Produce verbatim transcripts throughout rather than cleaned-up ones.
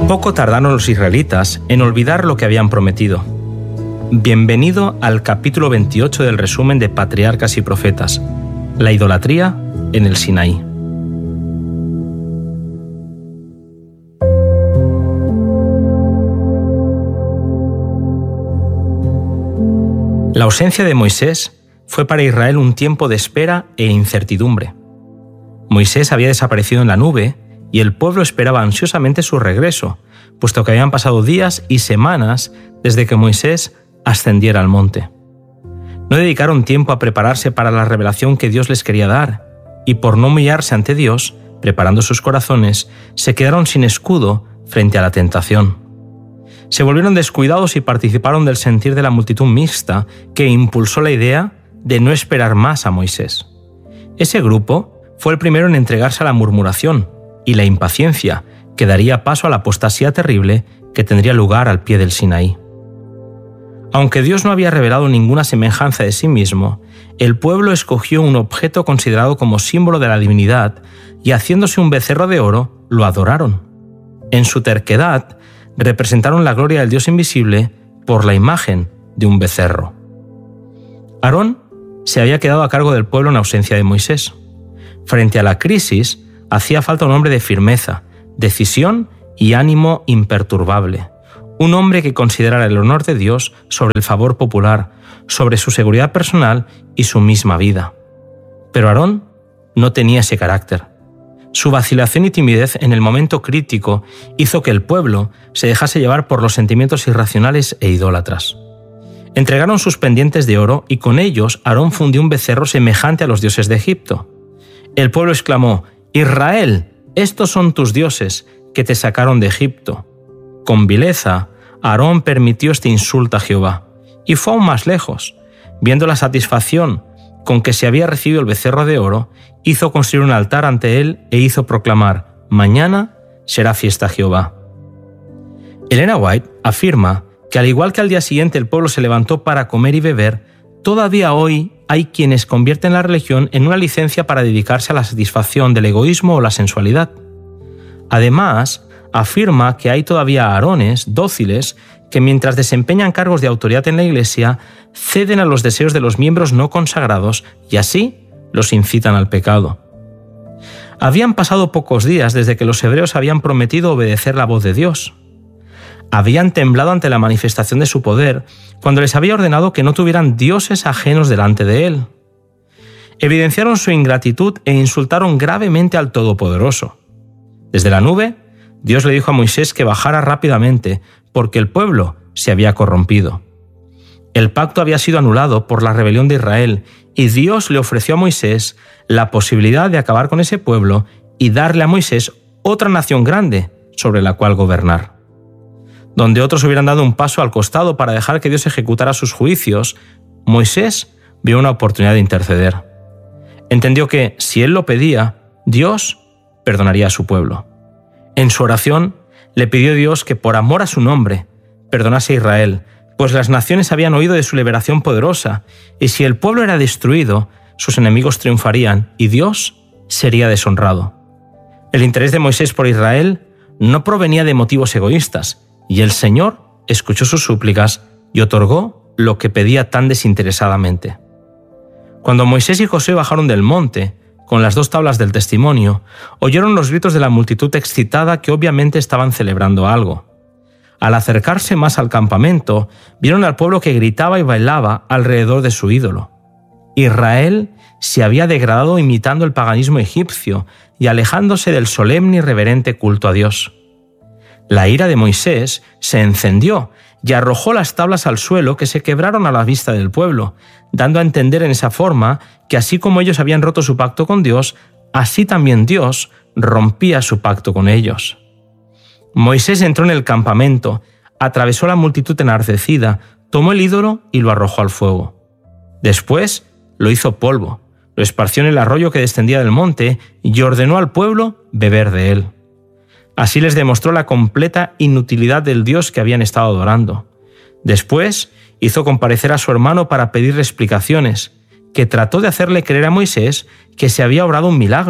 Poco tardaron los israelitas en olvidar lo que habían prometido. Bienvenido al capítulo veintiocho del resumen de Patriarcas y Profetas, la idolatría en el Sinaí. La ausencia de Moisés fue para Israel un tiempo de espera e incertidumbre. Moisés había desaparecido en la nube y el pueblo esperaba ansiosamente su regreso, puesto que habían pasado días y semanas desde que Moisés ascendiera al monte. No dedicaron tiempo a prepararse para la revelación que Dios les quería dar, y por no humillarse ante Dios, preparando sus corazones, se quedaron sin escudo frente a la tentación. Se volvieron descuidados y participaron del sentir de la multitud mixta que impulsó la idea de no esperar más a Moisés. Ese grupo fue el primero en entregarse a la murmuración y la impaciencia que daría paso a la apostasía terrible que tendría lugar al pie del Sinaí. Aunque Dios no había revelado ninguna semejanza de sí mismo, el pueblo escogió un objeto considerado como símbolo de la divinidad y, haciéndose un becerro de oro, lo adoraron. En su terquedad, representaron la gloria del Dios invisible por la imagen de un becerro. Aarón se había quedado a cargo del pueblo en ausencia de Moisés. Frente a la crisis, hacía falta un hombre de firmeza, decisión y ánimo imperturbable. Un hombre que considerara el honor de Dios sobre el favor popular, sobre su seguridad personal y su misma vida. Pero Aarón no tenía ese carácter. Su vacilación y timidez en el momento crítico hizo que el pueblo se dejase llevar por los sentimientos irracionales e idólatras. Entregaron sus pendientes de oro y con ellos Aarón fundió un becerro semejante a los dioses de Egipto. El pueblo exclamó: «Israel, estos son tus dioses que te sacaron de Egipto». Con vileza, Aarón permitió este insulto a Jehová, y fue aún más lejos. Viendo la satisfacción con que se había recibido el becerro de oro, hizo construir un altar ante él e hizo proclamar: «Mañana será fiesta a Jehová». Elena White afirma que al igual que al día siguiente el pueblo se levantó para comer y beber, todavía hoy hay quienes convierten la religión en una licencia para dedicarse a la satisfacción del egoísmo o la sensualidad. Además, afirma que hay todavía Aarones dóciles que mientras desempeñan cargos de autoridad en la Iglesia, ceden a los deseos de los miembros no consagrados y así los incitan al pecado. Habían pasado pocos días desde que los hebreos habían prometido obedecer la voz de Dios. Habían temblado ante la manifestación de su poder cuando les había ordenado que no tuvieran dioses ajenos delante de él. Evidenciaron su ingratitud e insultaron gravemente al Todopoderoso. Desde la nube, Dios le dijo a Moisés que bajara rápidamente porque el pueblo se había corrompido. El pacto había sido anulado por la rebelión de Israel y Dios le ofreció a Moisés la posibilidad de acabar con ese pueblo y darle a Moisés otra nación grande sobre la cual gobernar. Donde otros hubieran dado un paso al costado para dejar que Dios ejecutara sus juicios, Moisés vio una oportunidad de interceder. Entendió que, si él lo pedía, Dios perdonaría a su pueblo. En su oración, le pidió a Dios que, por amor a su nombre, perdonase a Israel, pues las naciones habían oído de su liberación poderosa, y si el pueblo era destruido, sus enemigos triunfarían y Dios sería deshonrado. El interés de Moisés por Israel no provenía de motivos egoístas, y el Señor escuchó sus súplicas y otorgó lo que pedía tan desinteresadamente. Cuando Moisés y Josué bajaron del monte, con las dos tablas del testimonio, oyeron los gritos de la multitud excitada que obviamente estaban celebrando algo. Al acercarse más al campamento, vieron al pueblo que gritaba y bailaba alrededor de su ídolo. Israel se había degradado imitando el paganismo egipcio y alejándose del solemne y reverente culto a Dios. La ira de Moisés se encendió y arrojó las tablas al suelo que se quebraron a la vista del pueblo, dando a entender en esa forma que así como ellos habían roto su pacto con Dios, así también Dios rompía su pacto con ellos. Moisés entró en el campamento, atravesó la multitud enardecida, tomó el ídolo y lo arrojó al fuego. Después lo hizo polvo, lo esparció en el arroyo que descendía del monte y ordenó al pueblo beber de él. Así les demostró la completa inutilidad del Dios que habían estado adorando. Después hizo comparecer a su hermano para pedirle explicaciones, que trató de hacerle creer a Moisés que se había obrado un milagro,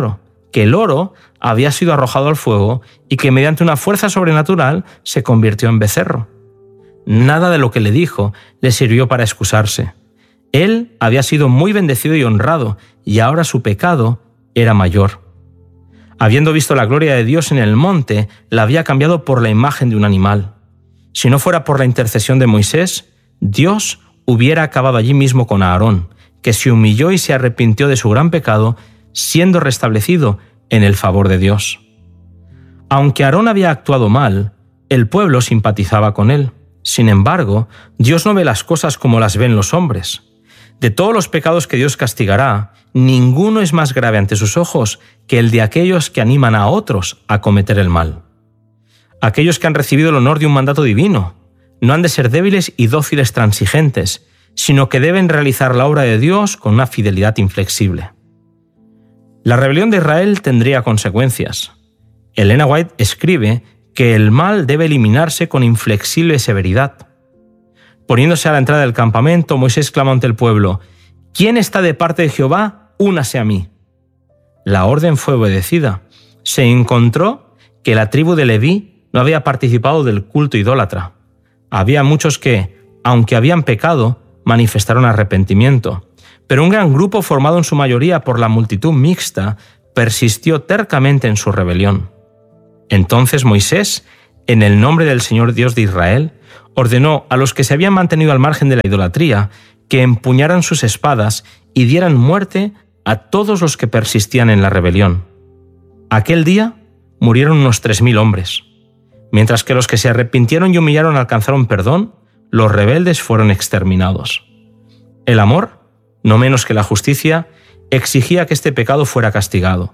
que el oro había sido arrojado al fuego y que mediante una fuerza sobrenatural se convirtió en becerro. Nada de lo que le dijo le sirvió para excusarse. Él había sido muy bendecido y honrado, y ahora su pecado era mayor. Habiendo visto la gloria de Dios en el monte, la había cambiado por la imagen de un animal. Si no fuera por la intercesión de Moisés, Dios hubiera acabado allí mismo con Aarón, que se humilló y se arrepintió de su gran pecado, siendo restablecido en el favor de Dios. Aunque Aarón había actuado mal, el pueblo simpatizaba con él. Sin embargo, Dios no ve las cosas como las ven los hombres. De todos los pecados que Dios castigará, ninguno es más grave ante sus ojos que el de aquellos que animan a otros a cometer el mal. Aquellos que han recibido el honor de un mandato divino no han de ser débiles y dóciles transigentes, sino que deben realizar la obra de Dios con una fidelidad inflexible. La rebelión de Israel tendría consecuencias. Elena White escribe que el mal debe eliminarse con inflexible severidad. Poniéndose a la entrada del campamento, Moisés clamó ante el pueblo: «¿Quién está de parte de Jehová? Únase a mí». La orden fue obedecida. Se encontró que la tribu de Leví no había participado del culto idólatra. Había muchos que, aunque habían pecado, manifestaron arrepentimiento, pero un gran grupo formado en su mayoría por la multitud mixta persistió tercamente en su rebelión. Entonces Moisés, en el nombre del Señor Dios de Israel, ordenó a los que se habían mantenido al margen de la idolatría que empuñaran sus espadas y dieran muerte a todos los que persistían en la rebelión. Aquel día murieron unos tres mil hombres. Mientras que los que se arrepintieron y humillaron alcanzaron perdón, los rebeldes fueron exterminados. El amor, no menos que la justicia, exigía que este pecado fuera castigado.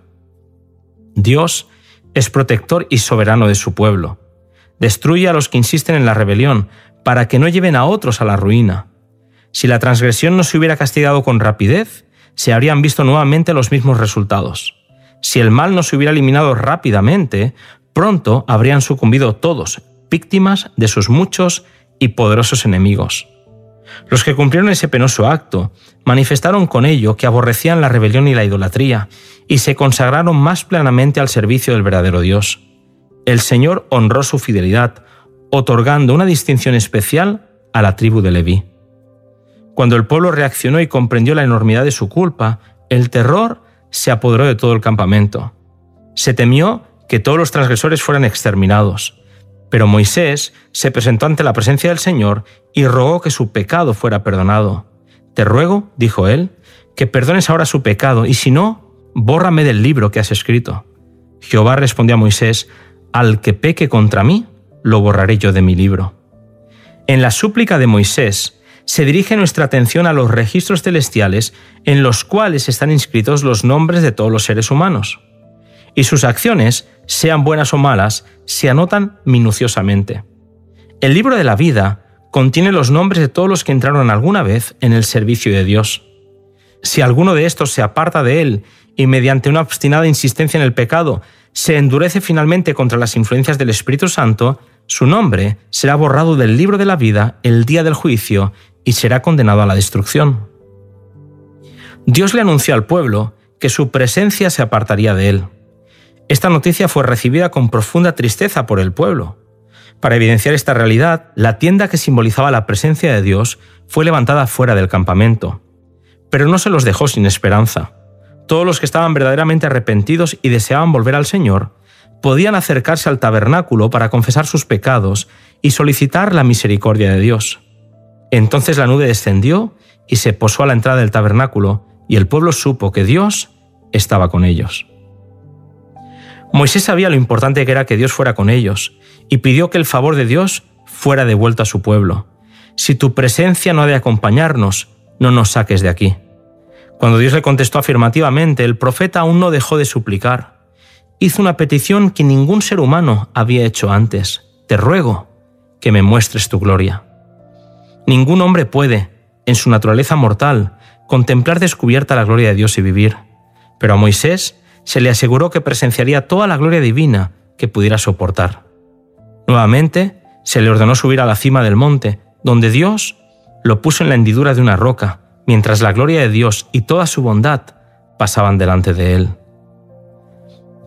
Dios es protector y soberano de su pueblo. Destruye a los que insisten en la rebelión, para que no lleven a otros a la ruina. Si la transgresión no se hubiera castigado con rapidez, se habrían visto nuevamente los mismos resultados. Si el mal no se hubiera eliminado rápidamente, pronto habrían sucumbido todos, víctimas de sus muchos y poderosos enemigos. Los que cumplieron ese penoso acto manifestaron con ello que aborrecían la rebelión y la idolatría y se consagraron más plenamente al servicio del verdadero Dios. El Señor honró su fidelidad, otorgando una distinción especial a la tribu de Leví. Cuando el pueblo reaccionó y comprendió la enormidad de su culpa, el terror se apoderó de todo el campamento. Se temió que todos los transgresores fueran exterminados. Pero Moisés se presentó ante la presencia del Señor y rogó que su pecado fuera perdonado. «Te ruego», dijo él, «que perdones ahora su pecado, y si no, bórrame del libro que has escrito». Jehová respondió a Moisés: «Al que peque contra mí, lo borraré yo de mi libro». En la súplica de Moisés se dirige nuestra atención a los registros celestiales en los cuales están inscritos los nombres de todos los seres humanos. Y sus acciones, sean buenas o malas, se anotan minuciosamente. El libro de la vida contiene los nombres de todos los que entraron alguna vez en el servicio de Dios. Si alguno de estos se aparta de él y mediante una obstinada insistencia en el pecado se endurece finalmente contra las influencias del Espíritu Santo, su nombre será borrado del libro de la vida el día del juicio y será condenado a la destrucción. Dios le anunció al pueblo que su presencia se apartaría de él. Esta noticia fue recibida con profunda tristeza por el pueblo. Para evidenciar esta realidad, la tienda que simbolizaba la presencia de Dios fue levantada fuera del campamento. Pero no se los dejó sin esperanza. Todos los que estaban verdaderamente arrepentidos y deseaban volver al Señor podían acercarse al tabernáculo para confesar sus pecados y solicitar la misericordia de Dios. Entonces la nube descendió y se posó a la entrada del tabernáculo, y el pueblo supo que Dios estaba con ellos. Moisés sabía lo importante que era que Dios fuera con ellos, y pidió que el favor de Dios fuera devuelto a su pueblo. «Si tu presencia no ha de acompañarnos, no nos saques de aquí». Cuando Dios le contestó afirmativamente, el profeta aún no dejó de suplicar. Hizo una petición que ningún ser humano había hecho antes: «Te ruego que me muestres tu gloria». Ningún hombre puede, en su naturaleza mortal, contemplar descubierta la gloria de Dios y vivir. Pero a Moisés se le aseguró que presenciaría toda la gloria divina que pudiera soportar. Nuevamente, se le ordenó subir a la cima del monte, donde Dios lo puso en la hendidura de una roca, mientras la gloria de Dios y toda su bondad pasaban delante de él.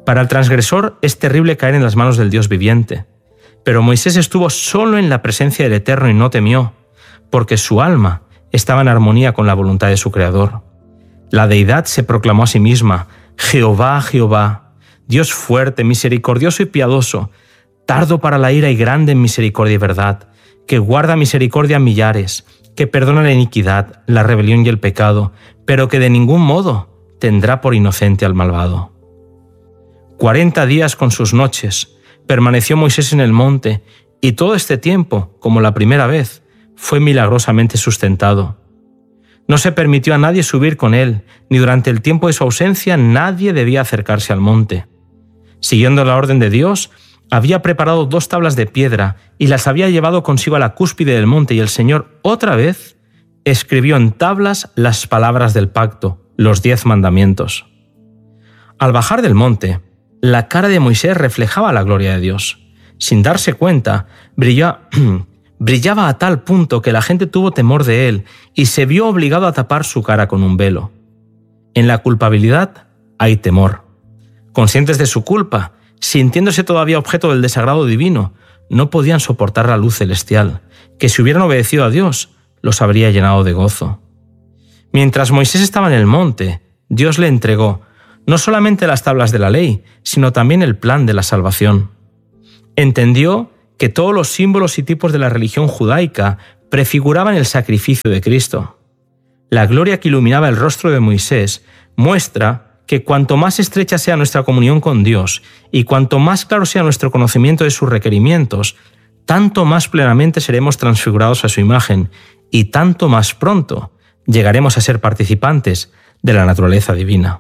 Para el transgresor es terrible caer en las manos del Dios viviente, pero Moisés estuvo solo en la presencia del Eterno y no temió, porque su alma estaba en armonía con la voluntad de su Creador. La deidad se proclamó a sí misma: Jehová, Jehová, Dios fuerte, misericordioso y piadoso, tardo para la ira y grande en misericordia y verdad, que guarda misericordia a millares, que perdona la iniquidad, la rebelión y el pecado, pero que de ningún modo tendrá por inocente al malvado. Cuarenta días con sus noches permaneció Moisés en el monte, y todo este tiempo, como la primera vez, fue milagrosamente sustentado. No se permitió a nadie subir con él, ni durante el tiempo de su ausencia nadie debía acercarse al monte. Siguiendo la orden de Dios, había preparado dos tablas de piedra y las había llevado consigo a la cúspide del monte, y el Señor otra vez escribió en tablas las palabras del pacto, los diez mandamientos. Al bajar del monte, la cara de Moisés reflejaba la gloria de Dios. Sin darse cuenta, brillaba, brillaba a tal punto que la gente tuvo temor de él y se vio obligado a tapar su cara con un velo. En la culpabilidad hay temor. Conscientes de su culpa, sintiéndose todavía objeto del desagrado divino, no podían soportar la luz celestial, que si hubieran obedecido a Dios, los habría llenado de gozo. Mientras Moisés estaba en el monte, Dios le entregó no solamente las tablas de la ley, sino también el plan de la salvación. Entendió que todos los símbolos y tipos de la religión judaica prefiguraban el sacrificio de Cristo. La gloria que iluminaba el rostro de Moisés muestra que cuanto más estrecha sea nuestra comunión con Dios y cuanto más claro sea nuestro conocimiento de sus requerimientos, tanto más plenamente seremos transfigurados a su imagen y tanto más pronto llegaremos a ser participantes de la naturaleza divina.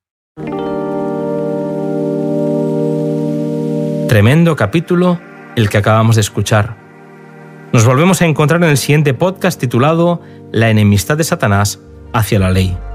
Tremendo capítulo el que acabamos de escuchar. Nos volvemos a encontrar en el siguiente podcast titulado La enemistad de Satanás hacia la ley.